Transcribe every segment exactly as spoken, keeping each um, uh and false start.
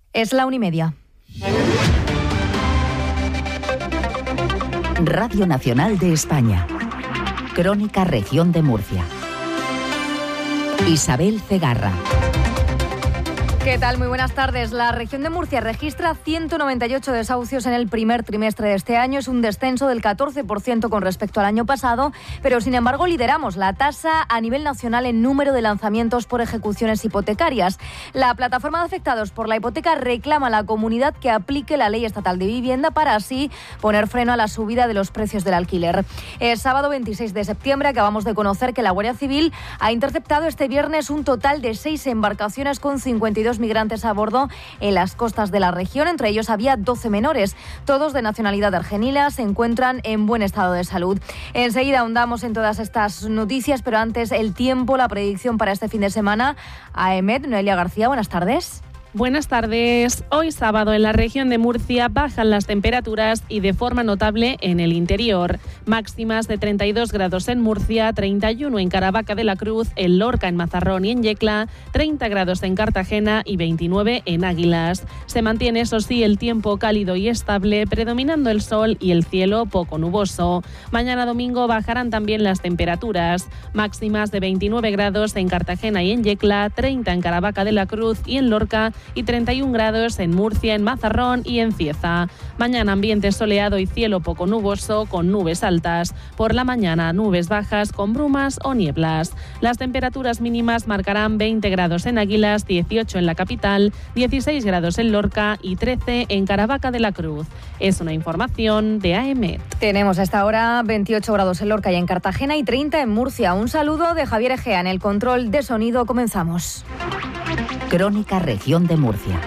Es la una y media. Radio Nacional de España. Crónica Región de Murcia. Isabel Cegarra. ¿Qué tal? Muy buenas tardes. La región de Murcia registra ciento noventa y ocho desahucios en el primer trimestre de este año. Es un descenso del catorce por ciento con respecto al año pasado, pero sin embargo lideramos la tasa a nivel nacional en número de lanzamientos por ejecuciones hipotecarias. La plataforma de afectados por la hipoteca reclama a la comunidad que aplique la ley estatal de vivienda para así poner freno a la subida de los precios del alquiler. El sábado veintiséis de septiembre acabamos de conocer que la Guardia Civil ha interceptado este viernes un total de seis embarcaciones con cincuenta y dos migrantes a bordo en las costas de la región. Entre ellos había doce menores, todos de nacionalidad argelina. Se encuentran en buen estado de salud. Enseguida ahondamos en todas estas noticias, pero antes el tiempo, la predicción para este fin de semana. A E M E T, Noelia García, buenas tardes. Buenas tardes. Hoy sábado en la región de Murcia bajan las temperaturas y de forma notable en el interior. Máximas de treinta y dos grados en Murcia, treinta y uno en Caravaca de la Cruz, en Lorca, en Mazarrón y en Yecla, treinta grados en Cartagena y veintinueve en Águilas. Se mantiene, eso sí, el tiempo cálido y estable, predominando el sol y el cielo poco nuboso. Mañana domingo bajarán también las temperaturas. Máximas de veintinueve grados en Cartagena y en Yecla, treinta en Caravaca de la Cruz y en Lorca, y treinta y un grados en Murcia, en Mazarrón y en Cieza. Mañana ambiente soleado y cielo poco nuboso con nubes altas. Por la mañana nubes bajas con brumas o nieblas. Las temperaturas mínimas marcarán veinte grados en Águilas, dieciocho en la capital, dieciséis grados en Lorca y trece en Caravaca de la Cruz. Es una información de A E M E T. Tenemos a esta hora veintiocho grados en Lorca y en Cartagena y treinta en Murcia. Un saludo de Javier Egea en el control de sonido. Comenzamos. Crónica Región de Murcia.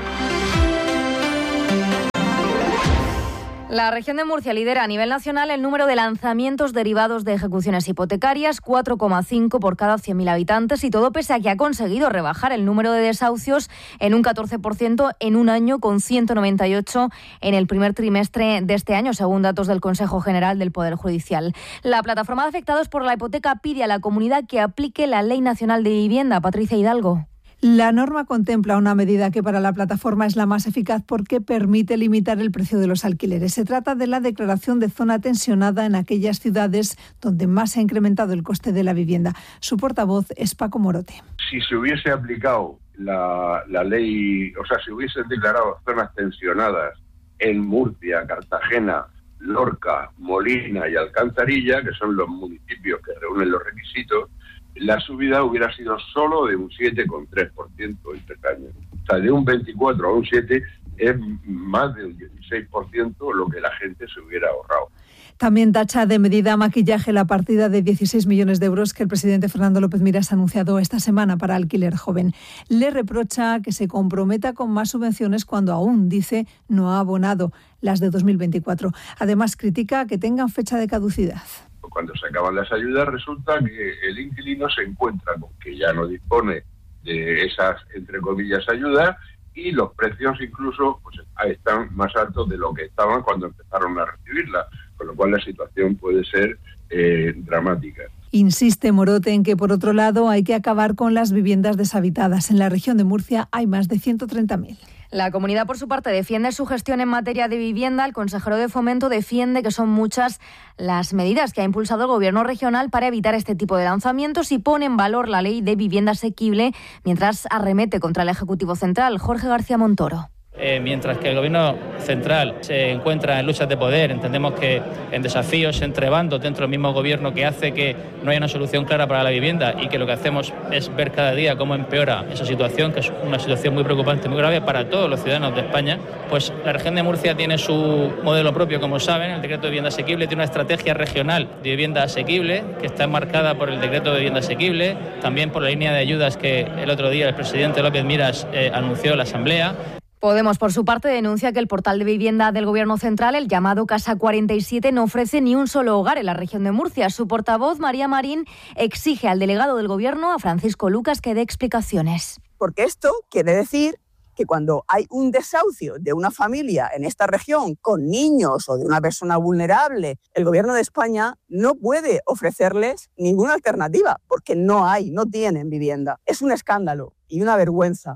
La región de Murcia lidera a nivel nacional el número de lanzamientos derivados de ejecuciones hipotecarias, cuatro coma cinco por cada cien mil habitantes, y todo pese a que ha conseguido rebajar el número de desahucios en un catorce por ciento en un año, con ciento noventa y ocho en el primer trimestre de este año, según datos del Consejo General del Poder Judicial. La plataforma de afectados por la hipoteca pide a la comunidad que aplique la Ley Nacional de Vivienda. Patricia Hidalgo. La norma contempla una medida que para la plataforma es la más eficaz porque permite limitar el precio de los alquileres. Se trata de la declaración de zona tensionada en aquellas ciudades donde más se ha incrementado el coste de la vivienda. Su portavoz es Paco Morote. Si se hubiese aplicado la, la ley, o sea, si hubiesen declarado zonas tensionadas en Murcia, Cartagena, Lorca, Molina y Alcantarilla, que son los municipios que reúnen los requisitos, la subida hubiera sido solo de un siete coma tres por ciento en tres años. O sea, de un veinticuatro a un siete es más de un dieciséis por ciento lo que la gente se hubiera ahorrado. También tacha de medida maquillaje la partida de dieciséis millones de euros que el presidente Fernando López Miras ha anunciado esta semana para alquiler joven. Le reprocha que se comprometa con más subvenciones cuando aún, dice, no ha abonado las de dos mil veinticuatro. Además, critica que tengan fecha de caducidad. Cuando se acaban las ayudas, resulta que el inquilino se encuentra con que ya no dispone de esas, entre comillas, ayudas, y los precios incluso pues están más altos de lo que estaban cuando empezaron a recibirlas, con lo cual la situación puede ser eh, dramática. Insiste Morote en que, por otro lado, hay que acabar con las viviendas deshabitadas. En la región de Murcia hay más de ciento treinta mil. La comunidad, por su parte, defiende su gestión en materia de vivienda. El consejero de Fomento defiende que son muchas las medidas que ha impulsado el Gobierno regional para evitar este tipo de lanzamientos y pone en valor la ley de vivienda asequible, mientras arremete contra el Ejecutivo Central. Jorge García Montoro. Eh, mientras que el Gobierno central se encuentra en luchas de poder, entendemos que en desafíos entre bandos dentro del mismo Gobierno que hace que no haya una solución clara para la vivienda y que lo que hacemos es ver cada día cómo empeora esa situación, que es una situación muy preocupante, muy grave para todos los ciudadanos de España. Pues la región de Murcia tiene su modelo propio, como saben, el decreto de vivienda asequible, tiene una estrategia regional de vivienda asequible que está enmarcada por el decreto de vivienda asequible, también por la línea de ayudas que el otro día el presidente López Miras eh, anunció en la Asamblea. Podemos, por su parte, denuncia que el portal de vivienda del Gobierno central, el llamado Casa cuarenta y siete, no ofrece ni un solo hogar en la región de Murcia. Su portavoz, María Marín, exige al delegado del Gobierno, a Francisco Lucas, que dé explicaciones. Porque esto quiere decir que cuando hay un desahucio de una familia en esta región con niños o de una persona vulnerable, el Gobierno de España no puede ofrecerles ninguna alternativa porque no hay, no tienen vivienda. Es un escándalo y una vergüenza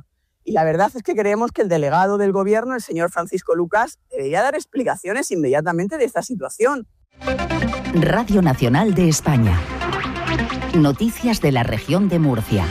Y la verdad es que creemos que el delegado del Gobierno, el señor Francisco Lucas, debería dar explicaciones inmediatamente de esta situación. Radio Nacional de España. Noticias de la región de Murcia.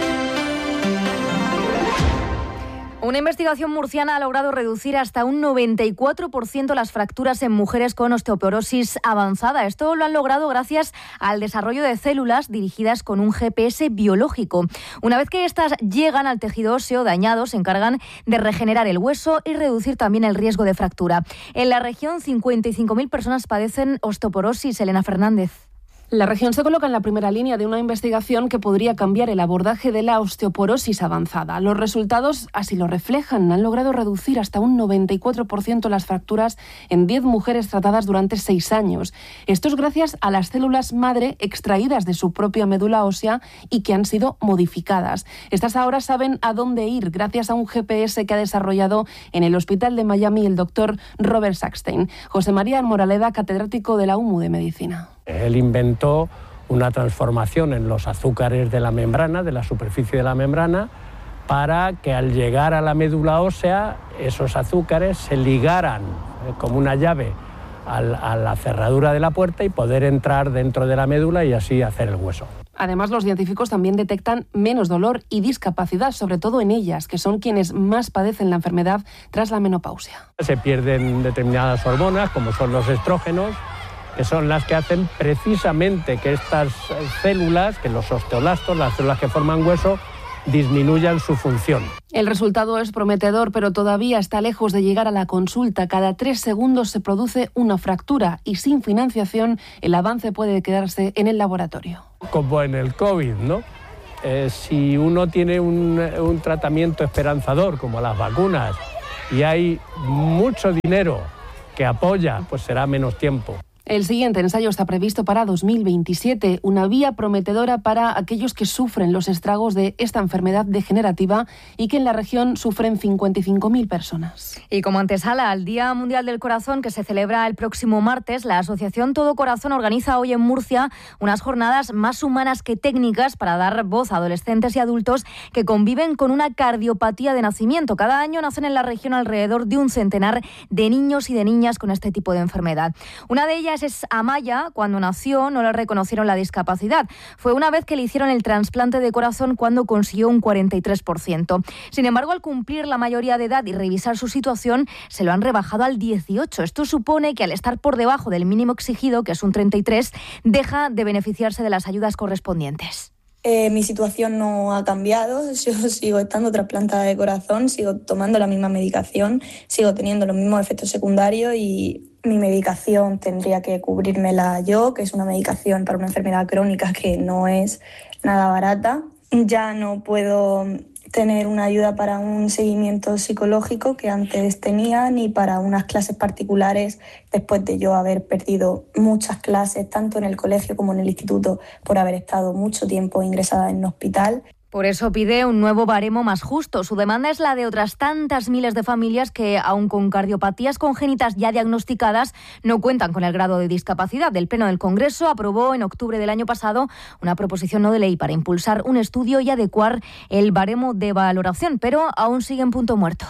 Una investigación murciana ha logrado reducir hasta un noventa y cuatro por ciento las fracturas en mujeres con osteoporosis avanzada. Esto lo han logrado gracias al desarrollo de células dirigidas con un G P S biológico. Una vez que estas llegan al tejido óseo dañado, se encargan de regenerar el hueso y reducir también el riesgo de fractura. En la región, cincuenta y cinco mil personas padecen osteoporosis. Elena Fernández. La región se coloca en la primera línea de una investigación que podría cambiar el abordaje de la osteoporosis avanzada. Los resultados así lo reflejan. Han logrado reducir hasta un noventa y cuatro por ciento las fracturas en diez mujeres tratadas durante seis años. Esto es gracias a las células madre extraídas de su propia médula ósea y que han sido modificadas. Estas ahora saben a dónde ir gracias a un G P S que ha desarrollado en el Hospital de Miami el doctor Robert Sackstein. José María Moraleda, catedrático de la U M U de Medicina. Él inventó una transformación en los azúcares de la membrana, de la superficie de la membrana, para que al llegar a la médula ósea esos azúcares se ligaran eh, como una llave al, a la cerradura de la puerta y poder entrar dentro de la médula y así hacer el hueso. Además, los científicos también detectan menos dolor y discapacidad, sobre todo en ellas, que son quienes más padecen la enfermedad tras la menopausia. Se pierden determinadas hormonas, como son los estrógenos, que son las que hacen precisamente que estas células, que los osteoblastos, las células que forman hueso, disminuyan su función. El resultado es prometedor, pero todavía está lejos de llegar a la consulta. Cada tres segundos se produce una fractura y sin financiación el avance puede quedarse en el laboratorio. Como en el COVID, ¿no? Eh, si uno tiene un, un tratamiento esperanzador, como las vacunas, y hay mucho dinero que apoya, pues será menos tiempo. El siguiente ensayo está previsto para dos mil veintisiete, una vía prometedora para aquellos que sufren los estragos de esta enfermedad degenerativa y que en la región sufren cincuenta y cinco mil personas. Y como antesala al Día Mundial del Corazón, que se celebra el próximo martes, la Asociación Todo Corazón organiza hoy en Murcia unas jornadas más humanas que técnicas para dar voz a adolescentes y adultos que conviven con una cardiopatía de nacimiento. Cada año nacen en la región alrededor de un centenar de niños y de niñas con este tipo de enfermedad. Una de ellas es Amaya. Cuando nació no le reconocieron la discapacidad. Fue una vez que le hicieron el trasplante de corazón cuando consiguió un cuarenta y tres por ciento. Sin embargo, al cumplir la mayoría de edad y revisar su situación, se lo han rebajado al dieciocho. Esto supone que al estar por debajo del mínimo exigido, que es un treinta y tres, deja de beneficiarse de las ayudas correspondientes. Eh, mi situación no ha cambiado, yo sigo estando trasplantada de corazón, sigo tomando la misma medicación, sigo teniendo los mismos efectos secundarios y mi medicación tendría que cubrírmela yo, que es una medicación para una enfermedad crónica que no es nada barata. Ya no puedo tener una ayuda para un seguimiento psicológico que antes tenía, ni para unas clases particulares después de yo haber perdido muchas clases, tanto en el colegio como en el instituto, por haber estado mucho tiempo ingresada en un hospital. Por eso pide un nuevo baremo más justo. Su demanda es la de otras tantas miles de familias que, aun con cardiopatías congénitas ya diagnosticadas, no cuentan con el grado de discapacidad. El Pleno del Congreso aprobó en octubre del año pasado una proposición no de ley para impulsar un estudio y adecuar el baremo de valoración, pero aún sigue en punto muerto.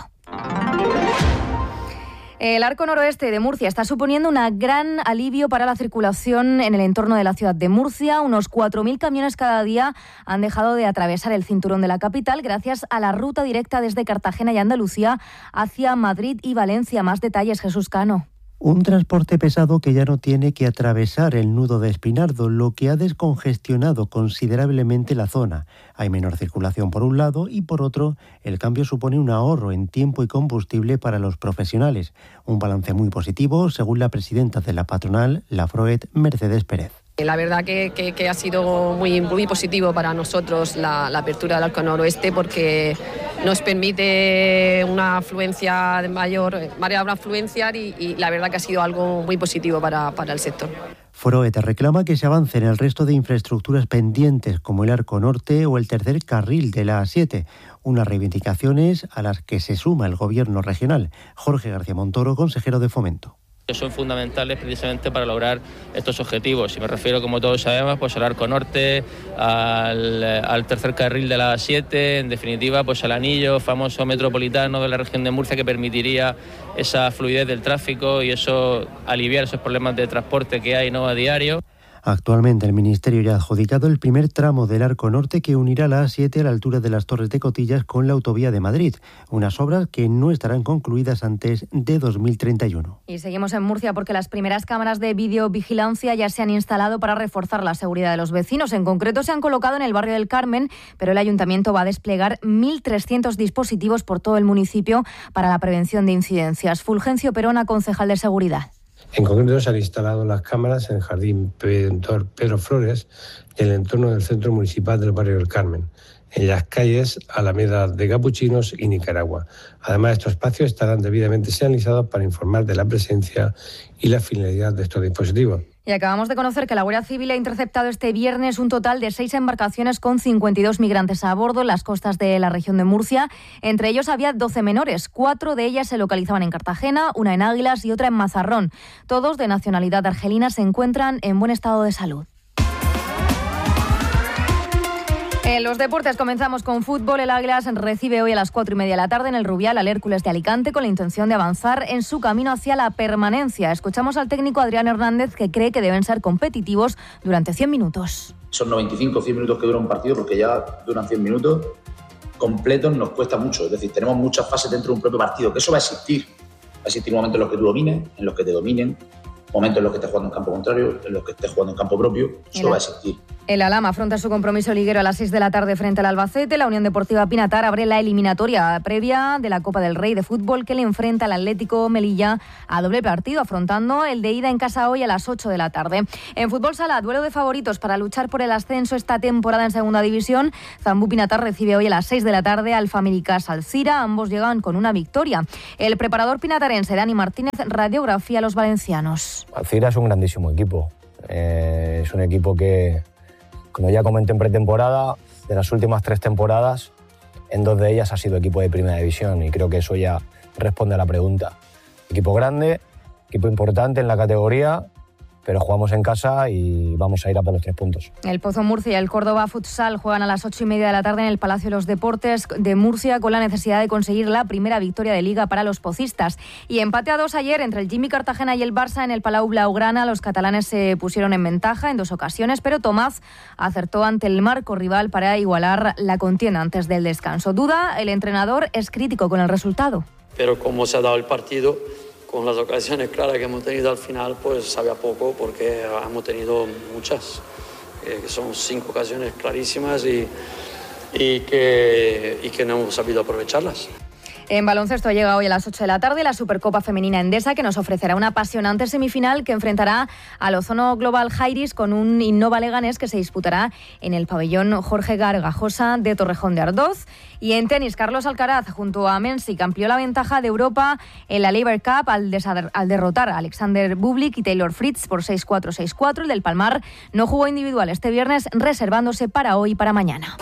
El arco noroeste de Murcia está suponiendo un gran alivio para la circulación en el entorno de la ciudad de Murcia. Unos cuatro mil camiones cada día han dejado de atravesar el cinturón de la capital gracias a la ruta directa desde Cartagena y Andalucía hacia Madrid y Valencia. Más detalles, Jesús Cano. Un transporte pesado que ya no tiene que atravesar el nudo de Espinardo, lo que ha descongestionado considerablemente la zona. Hay menor circulación por un lado y por otro, el cambio supone un ahorro en tiempo y combustible para los profesionales. Un balance muy positivo, según la presidenta de la patronal, la Froet, Mercedes Pérez. La verdad que, que, que ha sido muy, muy positivo para nosotros la, la apertura del arco noroeste porque nos permite una afluencia mayor, mayor afluencia y, y la verdad que ha sido algo muy positivo para, para el sector. Froet reclama que se avance en el resto de infraestructuras pendientes como el arco norte o el tercer carril de la A siete, unas reivindicaciones a las que se suma el gobierno regional. Jorge García Montoro, consejero de Fomento. Son fundamentales precisamente para lograr estos objetivos. Y me refiero, como todos sabemos, pues al Arco Norte, al, al tercer carril de la A siete, en definitiva, pues al anillo famoso metropolitano de la región de Murcia, que permitiría esa fluidez del tráfico y eso aliviar esos problemas de transporte que hay, ¿no?, a diario. Actualmente el Ministerio ya ha adjudicado el primer tramo del Arco Norte que unirá la A siete a la altura de las Torres de Cotillas con la autovía de Madrid, unas obras que no estarán concluidas antes de dos mil treinta y uno. Y seguimos en Murcia porque las primeras cámaras de videovigilancia ya se han instalado para reforzar la seguridad de los vecinos. En concreto se han colocado en el barrio del Carmen, pero el Ayuntamiento va a desplegar mil trescientos dispositivos por todo el municipio para la prevención de incidencias. Fulgencio Perona, concejal de Seguridad. En concreto se han instalado las cámaras en el Jardín Pedro Flores y en el entorno del centro municipal del barrio del Carmen, en las calles Alameda de Capuchinos y Nicaragua. Además, estos espacios estarán debidamente señalizados para informar de la presencia y la finalidad de estos dispositivos. Y acabamos de conocer que la Guardia Civil ha interceptado este viernes un total de seis embarcaciones con cincuenta y dos migrantes a bordo en las costas de la región de Murcia. Entre ellos había doce menores. Cuatro de ellas se localizaban en Cartagena, una en Águilas y otra en Mazarrón. Todos de nacionalidad argelina se encuentran en buen estado de salud. En los deportes comenzamos con fútbol. El Águilas recibe hoy a las cuatro y media de la tarde en el Rubial al Hércules de Alicante con la intención de avanzar en su camino hacia la permanencia. Escuchamos al técnico Adrián Hernández, que cree que deben ser competitivos durante cien minutos. Son noventa y cinco o cien minutos que dura un partido, porque ya duran cien minutos completos, nos cuesta mucho. Es decir, tenemos muchas fases dentro de un propio partido, que eso va a existir. Va a existir momentos en los que tú domines, en los que te dominen, momentos en los que estés jugando en campo contrario, en los que estés jugando en campo propio. Eso va a existir. El Alhama afronta su compromiso liguero a las seis de la tarde frente al Albacete. La Unión Deportiva Pinatar abre la eliminatoria previa de la Copa del Rey de Fútbol, que le enfrenta al Atlético Melilla a doble partido, afrontando el de ida en casa hoy a las ocho de la tarde. En fútbol sala, duelo de favoritos para luchar por el ascenso esta temporada en Segunda División. Zambú Pinatar recibe hoy a las seis de la tarde al Familicas Alcira. Ambos llegan con una victoria. El preparador pinatarense Dani Martínez radiografía a los valencianos. Alcira es un grandísimo equipo. Eh, es un equipo que, como ya comenté en pretemporada, de las últimas tres temporadas, en dos de ellas ha sido equipo de primera división, y creo que eso ya responde a la pregunta. Equipo grande, equipo importante en la categoría, pero jugamos en casa y vamos a ir a por los tres puntos. El Pozo Murcia y el Córdoba Futsal juegan a las ocho y media de la tarde en el Palacio de los Deportes de Murcia, con la necesidad de conseguir la primera victoria de Liga para los pocistas. Y empate a dos ayer entre el Jimmy Cartagena y el Barça en el Palau Blaugrana. Los catalanes se pusieron en ventaja en dos ocasiones, pero Tomás acertó ante el marco rival para igualar la contienda antes del descanso. Duda, el entrenador es crítico con el resultado. Pero como se ha dado el partido, con las ocasiones claras que hemos tenido al final, pues sabe a poco, porque hemos tenido muchas, eh, que son cinco ocasiones clarísimas y, y, que, y que no hemos sabido aprovecharlas. En baloncesto llega hoy a las ocho de la tarde la Supercopa Femenina Endesa, que nos ofrecerá una apasionante semifinal que enfrentará al Ozono Global Jairis con un Innova Leganés que se disputará en el pabellón Jorge Gargajosa de Torrejón de Ardoz. Y en tenis, Carlos Alcaraz junto a Mensik amplió la ventaja de Europa en la Laver Cup al, desader- al derrotar a Alexander Bublik y Taylor Fritz por seis cuatro seis cuatro. El del Palmar no jugó individual este viernes, reservándose para hoy y para mañana.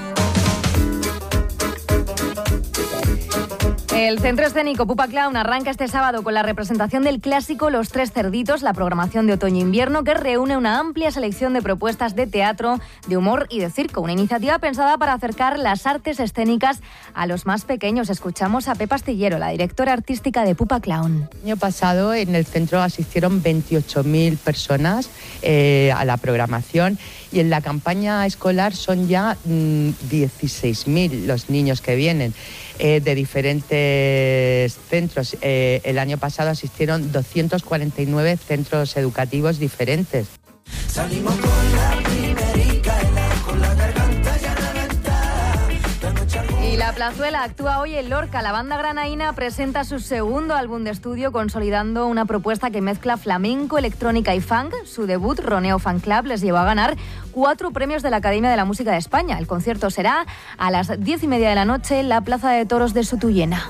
El Centro Escénico Pupa Clown arranca este sábado con la representación del clásico Los Tres Cerditos, la programación de otoño-invierno que reúne una amplia selección de propuestas de teatro, de humor y de circo. Una iniciativa pensada para acercar las artes escénicas a los más pequeños. Escuchamos a Pepa Astillero, la directora artística de Pupa Clown. El año pasado en el centro asistieron veintiocho mil personas eh, a la programación, y en la campaña escolar son ya mmm, dieciséis mil los niños que vienen. Eh, de diferentes centros. Eh, el año pasado asistieron doscientos cuarenta y nueve centros educativos diferentes. Salimos con la primerica, con la garganta ya reventada. Y la Plazuela actúa hoy en Lorca. La banda granaína presenta su segundo álbum de estudio, consolidando una propuesta que mezcla flamenco, electrónica y funk. Su debut, Roneo Fan Club, les llevó a ganar cuatro premios de la Academia de la Música de España. El concierto será a las diez y media de la noche en la Plaza de Toros de Sutuyena.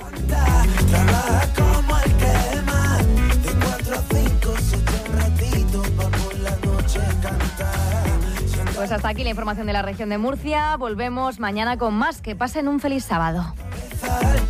Pues hasta aquí la información de la región de Murcia. Volvemos mañana con más. Que pasen un feliz sábado.